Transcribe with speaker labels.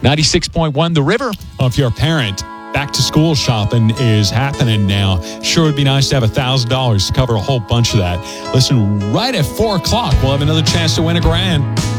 Speaker 1: 96.1 The River.
Speaker 2: Well, if you're a parent, back to school shopping is happening now. Sure would be nice to have $1,000 to cover a whole bunch of that. Listen, right at 4 o'clock, we'll have another chance to win $1,000.